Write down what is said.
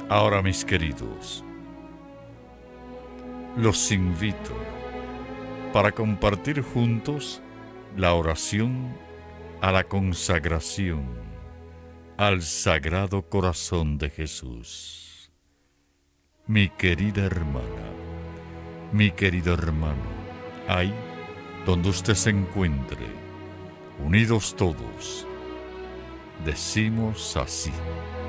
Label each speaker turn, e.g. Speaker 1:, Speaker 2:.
Speaker 1: Ahora, mis queridos, los invito para compartir juntos la oración a la consagración al Sagrado Corazón de Jesús. Mi querida hermana, mi querido hermano, ahí donde usted se encuentre, unidos todos, decimos así: